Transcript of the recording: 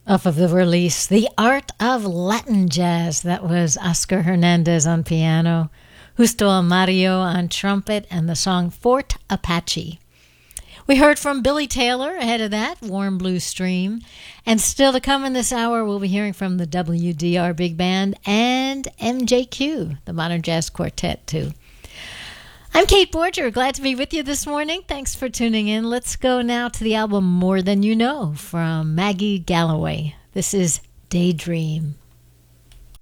Off of the release, The Art of Latin Jazz. That was Oscar Hernandez on piano, Justo Amario on trumpet, and the song Fort Apache. We heard from Billy Taylor ahead of that, Warm Blue Stream. And still to come in this hour, we'll be hearing from the WDR Big Band and MJQ, the Modern Jazz Quartet, too. I'm Kate Borger, glad to be with you this morning. Thanks for tuning in. Let's go now to the album More Than You Know from Maggie Galloway. This is Daydream.